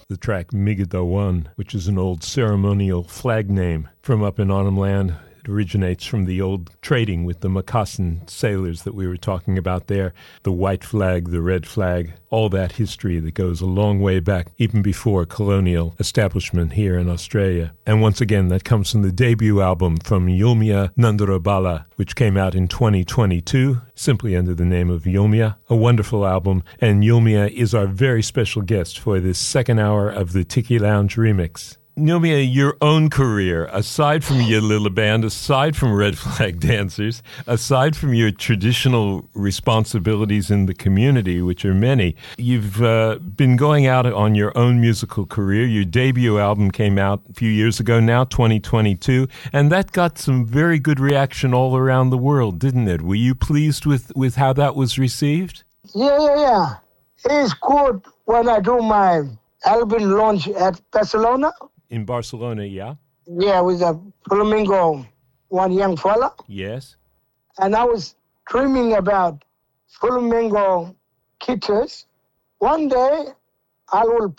the track Migidawan, which is an old ceremonial flag name from up in Arnhem Land. It originates from the old trading with the Makasan sailors that we were talking about there. The white flag, the red flag, all that history that goes a long way back, even before colonial establishment here in Australia. And once again, that comes from the debut album from Yulmia Nandarabala, which came out in 2022, simply under the name of Yulmia. A wonderful album, and Yulmia is our very special guest for this second hour of the Tiki Lounge Remix. Yulmia, your own career, aside from your little band, aside from Red Flag Dancers, aside from your traditional responsibilities in the community, which are many, you've been going out on your own musical career. Your debut album came out a few years ago now, 2022, and that got some very good reaction all around the world, didn't it? Were you pleased with how that was received? Yeah. It's good when I do my album launch at Barcelona. In Barcelona, yeah? Yeah, with a Flamingo, one young fella. Yes. And I was dreaming about Flamingo guitars. One day, I will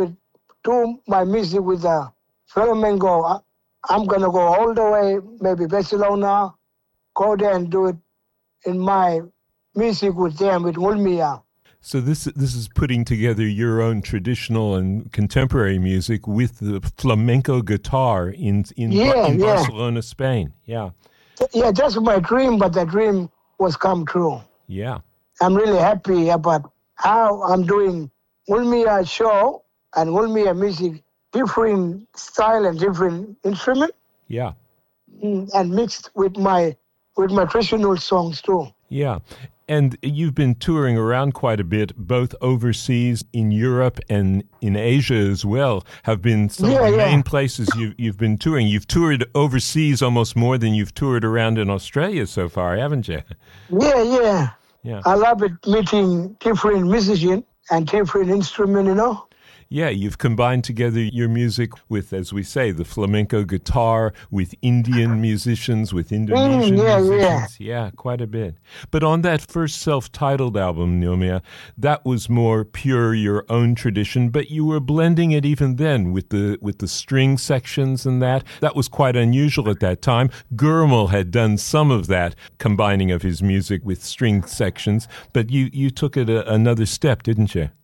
do my music with a Flamingo. I'm going to go all the way, maybe Barcelona, go there and do it in my music with them, with Yulmia. So this is putting together your own traditional and contemporary music with the flamenco guitar in Barcelona, Spain. Yeah. Yeah, that's my dream, but the dream was come true. Yeah. I'm really happy about how I'm doing Yulmia show and Yulmia music, different style and different instrument. Yeah. And mixed with my traditional songs too. Yeah. And you've been touring around quite a bit, both overseas, in Europe and in Asia as well, have been some of the main places you've been touring. You've toured overseas almost more than you've toured around in Australia so far, haven't you? Yeah. I love it, meeting different musicians and different instruments, Yeah, you've combined together your music with, as we say, the flamenco guitar, with Indian musicians, with Indonesian musicians. Yeah, quite a bit. But on that first self-titled album, Yulmia, that was more pure your own tradition, but you were blending it even then with the string sections and that. That was quite unusual at that time. Gurmal had done some of that, combining of his music with string sections, but you took it another step, didn't you?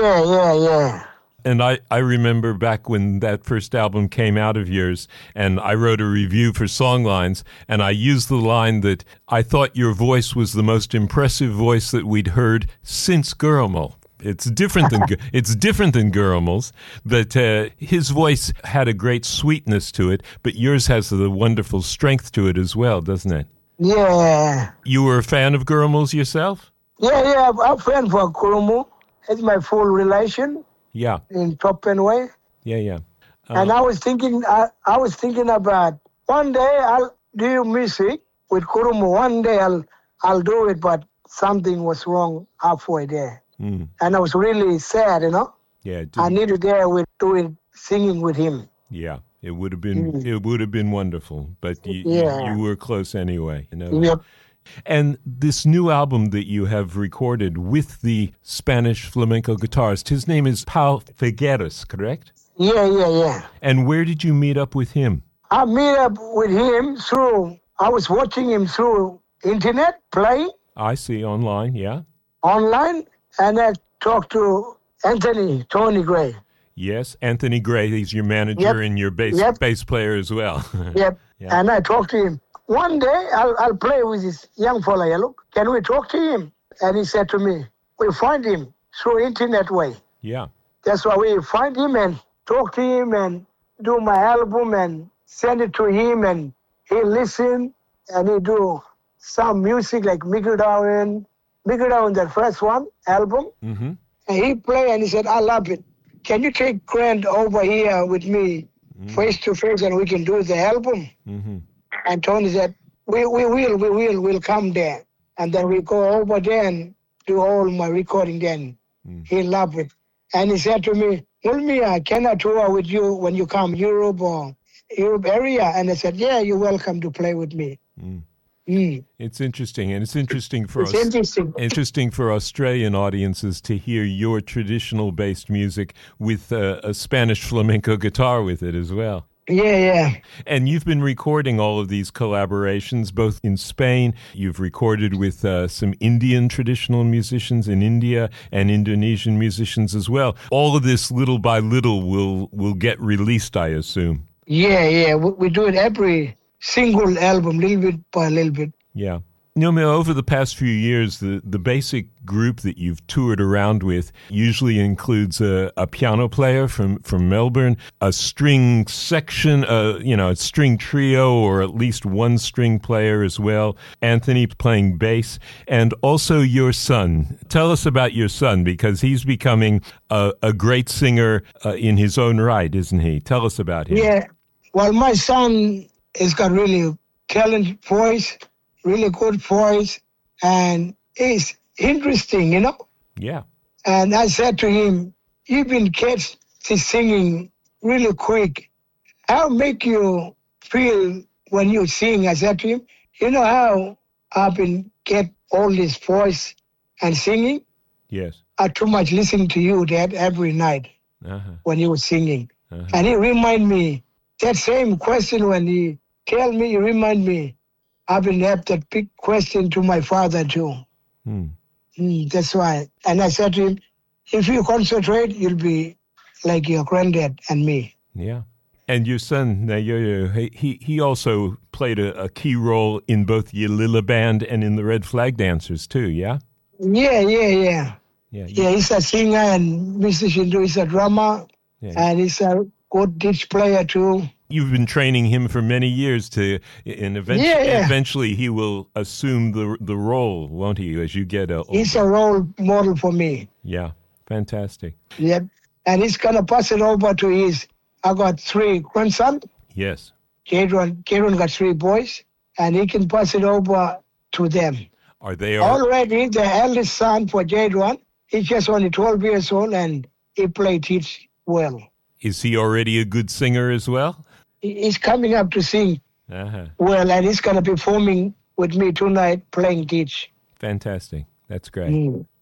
Yeah. And I remember back when that first album came out of yours, and I wrote a review for Songlines, and I used the line that I thought your voice was the most impressive voice that we'd heard since Gurmal. It's different than Gurmal's, but his voice had a great sweetness to it, but yours has the wonderful strength to it as well, doesn't it? Yeah. You were a fan of Gurmal's yourself? Yeah, I'm a fan for Gurmal. It's my full relation. Yeah. In top and way. Yeah. And I was thinking about one day I'll do music with Gurmal. One day I'll do it, but something was wrong halfway there. And I was really sad, Yeah. I needed singing with him. Yeah. It would have been wonderful, but you were close anyway. Yep. And this new album that you have recorded with the Spanish flamenco guitarist, his name is Pau Figueras, correct? Yeah. And where did you meet up with him? I meet up with him I was watching him through internet playing. I see, online, yeah. Online, and I talked to Tony Gray. Yes, Anthony Gray, he's your manager and your bass player as well. Yep. And I talked to him. One day, I'll play with this young fella. Look, can we talk to him? And he said to me, we find him through internet way. Yeah. That's why we find him and talk to him and do my album and send it to him, and he listen and he do some music like Migidawan, the first one, album. Mm-hmm. And he play and he said, I love it. Can you take Grant over here with me face to face and we can do the album? Mm-hmm. And Tony said, we'll come there. And then we go over there and do all my recording then. He loved it. And he said to me, Yulmia, can I tour with you when you come Europe or Europe area? And I said, yeah, you're welcome to play with me. Mm. It's interesting, and it's interesting for It's interesting. for Australian audiences to hear your traditional-based music with a Spanish flamenco guitar with it as well. Yeah. And you've been recording all of these collaborations, both in Spain. You've recorded with some Indian traditional musicians in India and Indonesian musicians as well. All of this, little by little, will get released, I assume. Yeah. We do it every single album, little bit by little bit. Yeah. Nilme, over the past few years, the basic group that you've toured around with usually includes a piano player from Melbourne, a string section, a string trio, or at least one string player as well, Anthony playing bass, and also your son. Tell us about your son, because he's becoming a great singer in his own right, isn't he? Tell us about him. Yeah. Well, my son has got really talented voice, really good voice, and it's interesting, Yeah. And I said to him, you've been catch this singing really quick. How make you feel when you sing? I said to him, you know how I've been get all this voice and singing? Yes. I too much listening to you, Dad, every night when you were singing. And he remind me, that same question when he tell me, he remind me, I've been asked that big question to my father too. That's why. And I said to him, if you concentrate, you'll be like your granddad and me. Yeah. And your son, Yo-Yo, he also played a key role in both Yalila Band and in the Red Flag Dancers too, yeah? Yeah, he's a singer and musician too. He's a drummer and he's a good ditch player too. You've been training him for many years and eventually he will assume the role, won't he, as you get older? He's a role model for me. Yeah, fantastic. Yep, and he's going to pass it over to I got 3 grandsons. Yes. Jadron got 3 boys, and he can pass it over to them. Are they already the eldest son for Jadron? He's just only 12 years old, and he teach well. Is he already a good singer as well? He's coming up to sing well, and he's going to be performing with me tonight, playing teach. Fantastic. That's great.